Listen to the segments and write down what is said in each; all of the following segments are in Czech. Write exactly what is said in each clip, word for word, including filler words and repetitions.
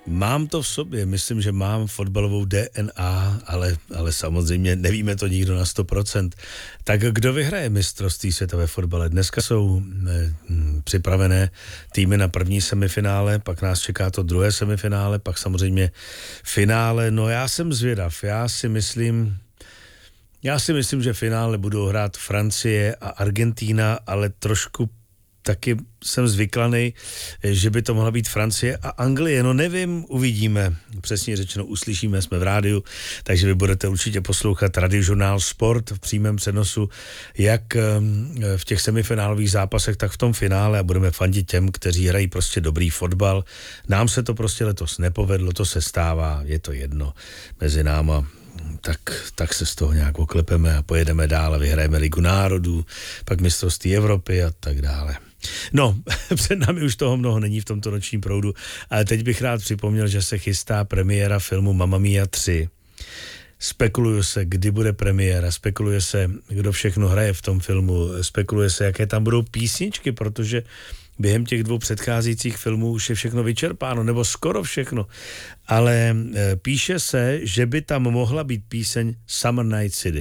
Mám to v sobě, myslím, že mám fotbalovou D N A, ale, ale samozřejmě nevíme to nikdo na sto procent. Tak kdo vyhraje mistrovství světa ve fotbale? Dneska jsou eh, připravené týmy na první semifinále, pak nás čeká to druhé semifinále, pak samozřejmě finále. No já jsem zvědav, já si myslím... Já si myslím, že finále budou hrát Francie a Argentína, ale trošku taky jsem zvyklaný, že by to mohla být Francie a Anglie. No nevím, uvidíme. Přesně řečeno, uslyšíme, jsme v rádiu, takže vy budete určitě poslouchat radiožurnál Sport v přímém přenosu, jak v těch semifinálových zápasech, tak v tom finále a budeme fandit těm, kteří hrají prostě dobrý fotbal. Nám se to prostě letos nepovedlo, to se stává, je to jedno mezi náma. Tak, tak se z toho nějak oklepeme a pojedeme dál a vyhrajeme Ligu národů, pak mistrovství Evropy a tak dále. No, před námi už toho mnoho není v tomto nočním proudu, ale teď bych rád připomněl, že se chystá premiéra filmu Mamma Mia tři. Spekuluje se, kdy bude premiéra, spekuluje se, kdo všechno hraje v tom filmu, spekuluje se, jaké tam budou písničky, protože během těch dvou předcházejících filmů už je všechno vyčerpáno, nebo skoro všechno. Ale e, píše se, že by tam mohla být píseň Summer Night City.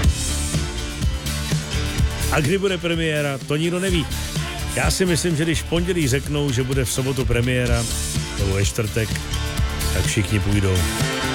A kdy bude premiéra, to nikdo neví. Já si myslím, že když v pondělí řeknou, že bude v sobotu premiéra, nebo ve čtvrtek, tak všichni půjdou.